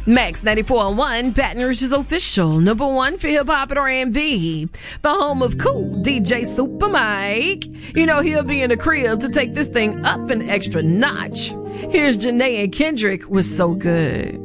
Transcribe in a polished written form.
Max 94.1, Baton Rouge's official number one for hip-hop and R&B. The home of cool DJ Super Mike. You know he'll be in the crib to take this thing up an extra notch. Here's Janae and Kendrick with So Good.